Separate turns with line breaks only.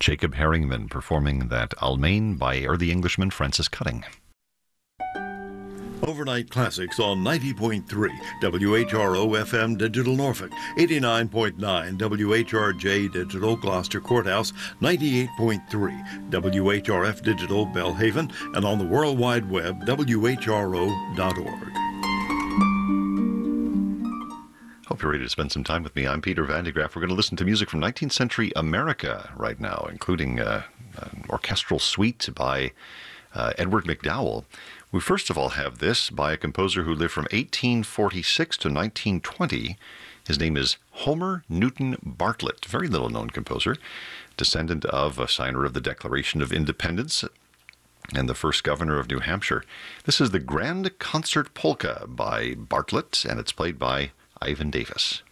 Jacob Herringman performing that Almain by the Englishman Francis Cutting.
Overnight Classics on 90.3 WHRO FM Digital Norfolk, 89.9 WHRJ Digital Gloucester Courthouse, 98.3 WHRF Digital Belhaven, and on the World Wide Web, WHRO.org.
Hope you're ready to spend some time with me. I'm Peter Van de Graaff. We're going to listen to music from 19th century America right now, including an orchestral suite by Edward McDowell. We first of all have this by a composer who lived from 1846 to 1920. His name is Homer Newton Bartlett, very little known composer, descendant of a signer of the Declaration of Independence and the first governor of New Hampshire. This is the Grand Concert Polka by Bartlett, and it's played by Ivan Davis.